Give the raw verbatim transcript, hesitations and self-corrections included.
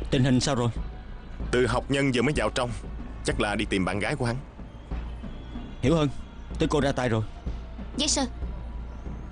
Tình hình sao rồi? Từ học nhân vừa mới vào trong, chắc là đi tìm bạn gái của hắn. Hiểu hơn, tới cô ra tay rồi. Yes sir.